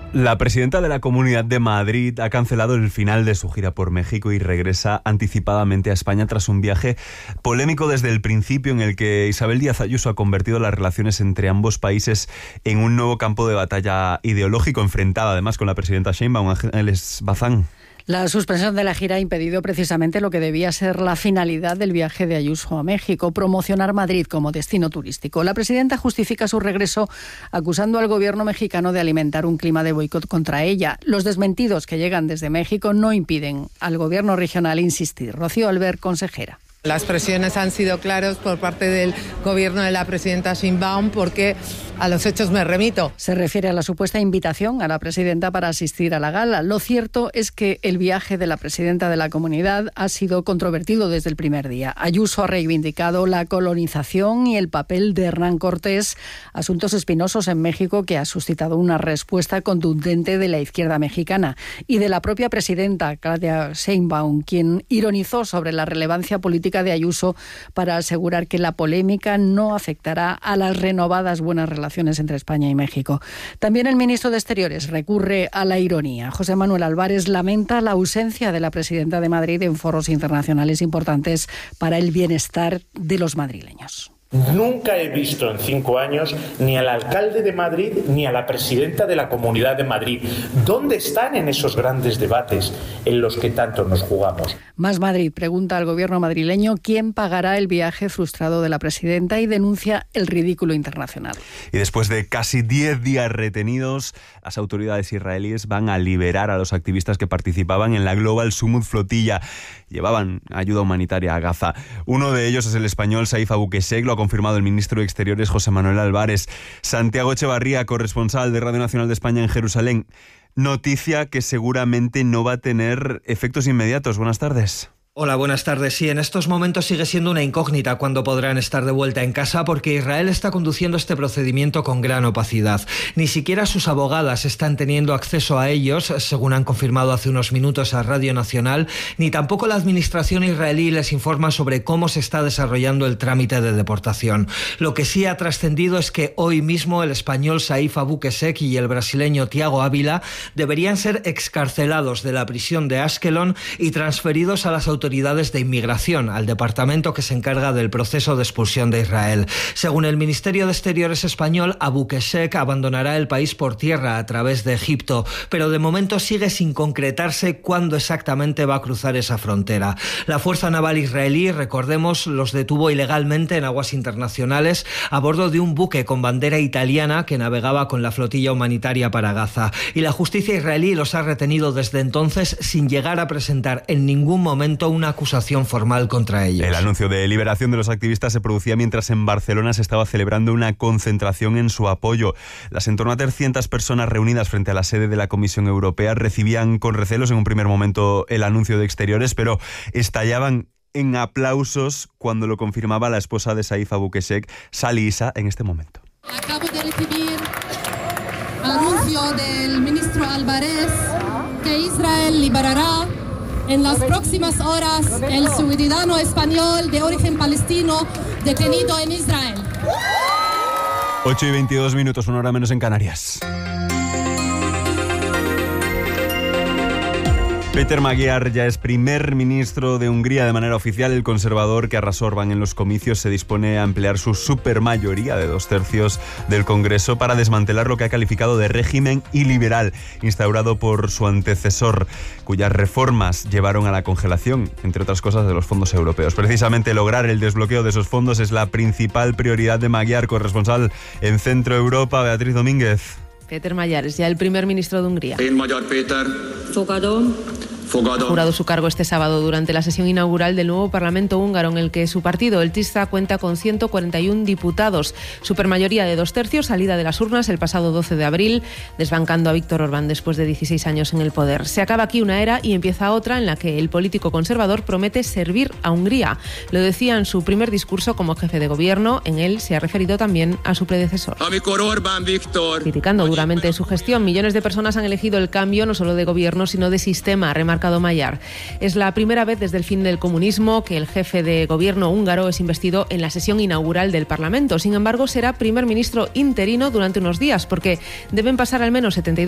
La presidenta de la Comunidad de Madrid ha cancelado el final de su gira por México y regresa anticipadamente a España tras un viaje polémico desde el principio en el que Isabel Díaz Ayuso ha convertido las relaciones entre ambos países en un nuevo campo de batalla ideológico, enfrentada además con la presidenta Sheinbaum. Ángeles Bazán. La suspensión de la gira ha impedido precisamente lo que debía ser la finalidad del viaje de Ayuso a México, promocionar Madrid como destino turístico. La presidenta justifica su regreso acusando al gobierno mexicano de alimentar un clima de boicot contra ella. Los desmentidos que llegan desde México no impiden al gobierno regional insistir. Rocío Albert, consejera. Las presiones han sido claras por parte del gobierno de la presidenta Sheinbaum, porque a los hechos me remito. Se refiere a la supuesta invitación a la presidenta para asistir a la gala. Lo cierto es que el viaje de la presidenta de la comunidad ha sido controvertido desde el primer día. Ayuso ha reivindicado la colonización y el papel de Hernán Cortés, asuntos espinosos en México que ha suscitado una respuesta contundente de la izquierda mexicana y de la propia presidenta, Claudia Sheinbaum, quien ironizó sobre la relevancia política de Ayuso para asegurar que la polémica no afectará a las renovadas buenas relaciones entre España y México. También el ministro de Exteriores recurre a la ironía. José Manuel Álvarez lamenta la ausencia de la presidenta de Madrid en foros internacionales importantes para el bienestar de los madrileños. Nunca he visto en 5 años ni al alcalde de Madrid ni a la presidenta de la Comunidad de Madrid. ¿Dónde están en esos grandes debates en los que tanto nos jugamos? Más Madrid pregunta al gobierno madrileño quién pagará el viaje frustrado de la presidenta y denuncia el ridículo internacional. Y después de casi 10 días retenidos, las autoridades israelíes van a liberar a los activistas que participaban en la Global Summit Flotilla. Llevaban ayuda humanitaria a Gaza. Uno de ellos es el español Saif Abu Qusseq, lo ha confirmado el ministro de Exteriores José Manuel Álvarez. Santiago Echevarría, corresponsal de Radio Nacional de España en Jerusalén. Noticia que seguramente no va a tener efectos inmediatos. Buenas tardes. Hola, buenas tardes. Sí, en estos momentos sigue siendo una incógnita cuándo podrán estar de vuelta en casa, porque Israel está conduciendo este procedimiento con gran opacidad. Ni siquiera sus abogadas están teniendo acceso a ellos, según han confirmado hace unos minutos a Radio Nacional, ni tampoco la administración israelí les informa sobre cómo se está desarrollando el trámite de deportación. Lo que sí ha trascendido es que hoy mismo el español Saif Abu Qusseq y el brasileño Thiago Ávila deberían ser excarcelados de la prisión de Ashkelon y transferidos a las autoridades de inmigración, al departamento que se encarga del proceso de expulsión de Israel. Según el Ministerio de Exteriores español, Abu Qusseq abandonará el país por tierra a través de Egipto, pero de momento sigue sin concretarse cuándo exactamente va a cruzar esa frontera. La Fuerza Naval israelí, recordemos, los detuvo ilegalmente en aguas internacionales a bordo de un buque con bandera italiana que navegaba con la flotilla humanitaria para Gaza. Y la justicia israelí los ha retenido desde entonces sin llegar a presentar en ningún momento una acusación formal contra ellos. El anuncio de liberación de los activistas se producía mientras en Barcelona se estaba celebrando una concentración en su apoyo. Las en torno a 300 personas reunidas frente a la sede de la Comisión Europea recibían con recelos en un primer momento el anuncio de Exteriores, pero estallaban en aplausos cuando lo confirmaba la esposa de Saif Abu Qusseq, Sally Issa, en este momento. Acabo de recibir anuncio del ministro Álvarez que Israel liberará en las próximas horas el ciudadano español de origen palestino detenido en Israel. 8:22, 1 hora menos en Canarias. Péter Magyar ya es primer ministro de Hungría de manera oficial. El conservador que arrasó Orbán en los comicios se dispone a emplear su supermayoría de 2/3 del Congreso para desmantelar lo que ha calificado de régimen iliberal instaurado por su antecesor, cuyas reformas llevaron a la congelación, entre otras cosas, de los fondos europeos. Precisamente lograr el desbloqueo de esos fondos es la principal prioridad de Magyar, corresponsal en Centro Europa, Beatriz Domínguez. Péter Magyar es ya el primer ministro de Hungría. Ha jurado su cargo este sábado durante la sesión inaugural del nuevo Parlamento húngaro, en el que su partido, el TISZA, cuenta con 141 diputados, supermayoría de 2/3, salida de las urnas el pasado 12 de abril, desbancando a Viktor Orbán después de 16 años en el poder. Se acaba aquí una era y empieza otra en la que el político conservador promete servir a Hungría. Lo decía en su primer discurso como jefe de gobierno. En él se ha referido también a su predecesor. Criticando duramente su gestión, millones de personas han elegido el cambio no solo de gobierno, sino de sistema, remarcado Magyar. Es la primera vez desde el fin del comunismo que el jefe de gobierno húngaro es investido en la sesión inaugural del Parlamento. Sin embargo, será primer ministro interino durante unos días, porque deben pasar al menos 72